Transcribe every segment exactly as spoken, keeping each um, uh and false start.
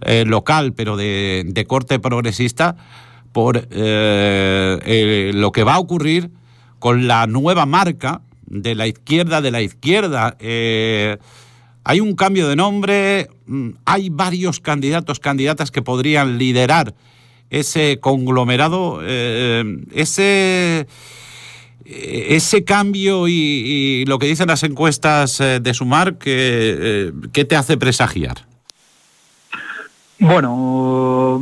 eh, local, pero de, de corte progresista, por eh, eh, lo que va a ocurrir con la nueva marca de la izquierda de la izquierda. Eh, hay un cambio de nombre, hay varios candidatos, candidatas que podrían liderar ese conglomerado, eh, ese, ese cambio y, y lo que dicen las encuestas de Sumar, que, eh, ¿qué te hace presagiar? Bueno,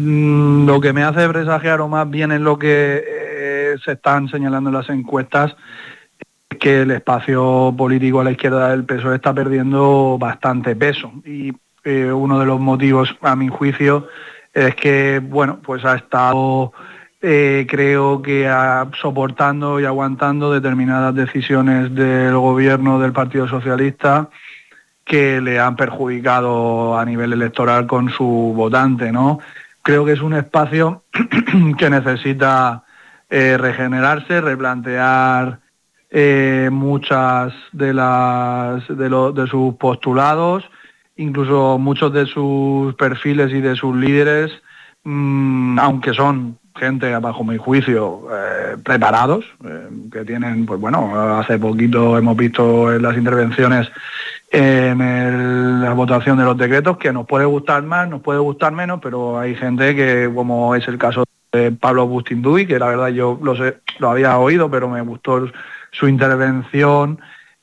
lo que me hace presagiar, o más bien es lo que eh, se están señalando en las encuestas, es que el espacio político a la izquierda del P S O E está perdiendo bastante peso. Y eh, uno de los motivos, a mi juicio, es que, bueno, pues ha estado, eh, creo que ha, soportando y aguantando determinadas decisiones del gobierno del Partido Socialista que le han perjudicado a nivel electoral con su votante, ¿no? Creo que es un espacio que necesita eh, regenerarse, replantear eh, muchas de las de, lo, de sus postulados, incluso muchos de sus perfiles y de sus líderes, mmm, aunque son gente, bajo mi juicio, eh, preparados, eh, que tienen, pues bueno, hace poquito hemos visto en las intervenciones en el, la votación de los decretos, que nos puede gustar más, nos puede gustar menos, pero hay gente que, como es el caso de Pablo Bustinduy, que la verdad yo lo, sé, lo había oído, pero me gustó su intervención,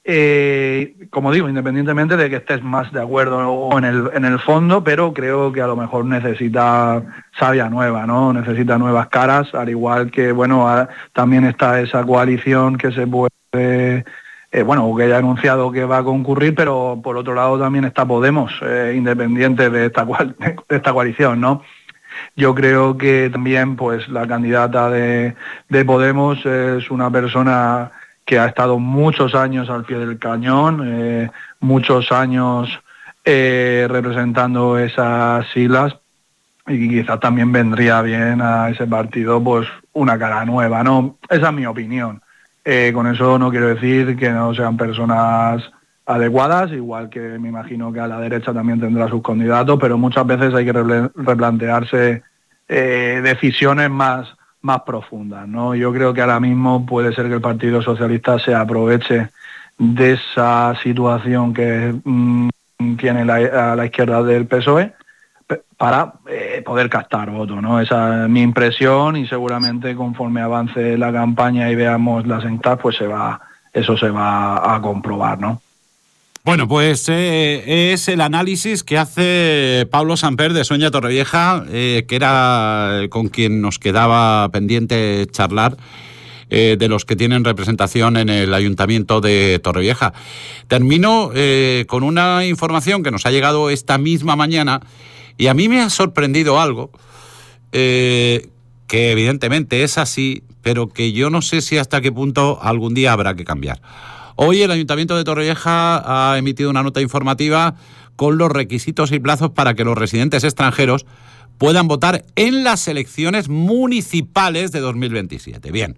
eh, como digo, independientemente de que estés más de acuerdo o en el, en el fondo, pero creo que a lo mejor necesita savia nueva, ¿no? Necesita nuevas caras, al igual que, bueno, a, también está esa coalición que se puede... Eh, bueno, que ya ha anunciado que va a concurrir, pero por otro lado también está Podemos, eh, independiente de esta, cual, de esta coalición, ¿no? Yo creo que también, pues, la candidata de, de Podemos es una persona que ha estado muchos años al pie del cañón, eh, muchos años eh, representando esas siglas, y quizás también vendría bien a ese partido, pues, una cara nueva, ¿no? Esa es mi opinión. Eh, con eso no quiero decir que no sean personas adecuadas, igual que me imagino que a la derecha también tendrá sus candidatos, pero muchas veces hay que replantearse eh, decisiones más, más profundas, ¿no? Yo creo que ahora mismo puede ser que el Partido Socialista se aproveche de esa situación que mmm, tiene la, a la izquierda del P S O E para eh, poder captar votos, ¿no? Esa es mi impresión, y seguramente conforme avance la campaña y veamos las encuestas, pues se va, eso se va a comprobar, ¿no? Bueno, pues eh, es el análisis que hace Pablo Samper de Sonia Torrevieja, eh, que era con quien nos quedaba pendiente charlar, eh, de los que tienen representación en el Ayuntamiento de Torrevieja. Termino eh, con una información que nos ha llegado esta misma mañana, y a mí me ha sorprendido algo, eh, que evidentemente es así, pero que yo no sé si hasta qué punto algún día habrá que cambiar. Hoy el Ayuntamiento de Torrevieja ha emitido una nota informativa con los requisitos y plazos para que los residentes extranjeros puedan votar en las elecciones municipales de dos mil veintisiete. Bien,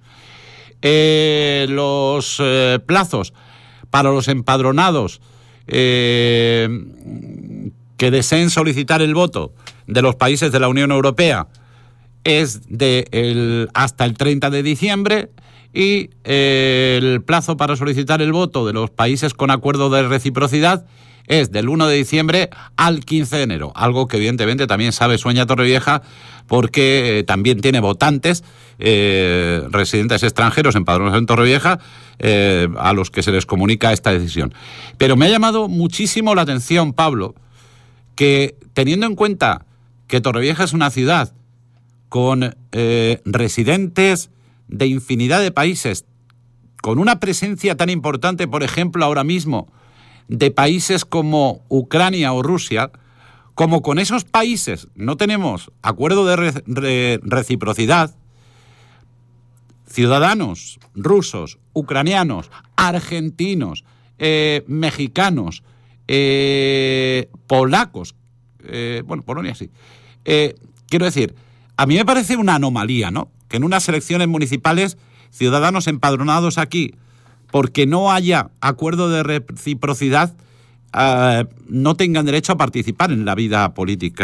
eh, los eh, plazos para los empadronados eh, que deseen solicitar el voto de los países de la Unión Europea es de el, hasta el treinta de diciembre, y eh, el plazo para solicitar el voto de los países con acuerdo de reciprocidad es del uno de diciembre al quince de enero, algo que evidentemente también sabe Sonia Torrevieja, porque eh, también tiene votantes, eh, residentes extranjeros empadronados en Torrevieja, eh, a los que se les comunica esta decisión. Pero me ha llamado muchísimo la atención, Pablo, que teniendo en cuenta que Torrevieja es una ciudad con eh, residentes de infinidad de países, con una presencia tan importante, por ejemplo, ahora mismo, de países como Ucrania o Rusia, como con esos países no tenemos acuerdo de re- re- reciprocidad, ciudadanos rusos, ucranianos, argentinos, eh, mexicanos, eh, polacos, eh, bueno, Polonia sí, eh, quiero decir, a mí me parece una anomalía, ¿no?, que en unas elecciones municipales ciudadanos empadronados aquí, porque no haya acuerdo de reciprocidad, eh, no tengan derecho a participar en la vida política